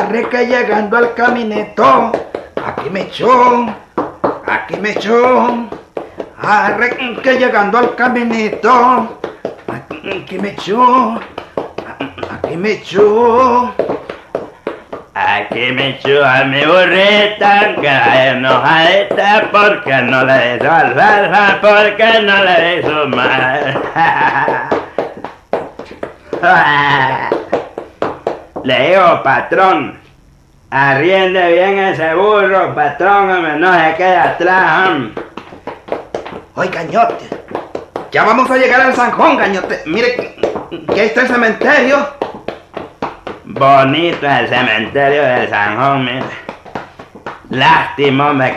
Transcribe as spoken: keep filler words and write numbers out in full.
Arre que llegando al caminito, aquí me echó, aquí me echó. Arre que llegando al caminito, aquí me echó, aquí me echó. Aquí me echó a mi burrita, que la enojadita, porque no le hizo alfalfa, porque no le hizo mal. Le digo, patrón, arriende bien ese burro, patrón, hombre, no se quede atrás, hombre. Oye, Cañote, ya vamos a llegar al Zanjón, Cañote. Mire, que ahí está el cementerio. Bonito el cementerio del Zanjón, mira. Lástima, hombre,